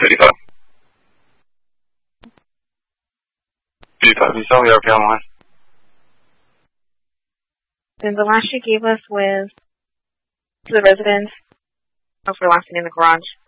35. 35, you saw the RP online. Then the last you gave us was to the residence for last in the garage.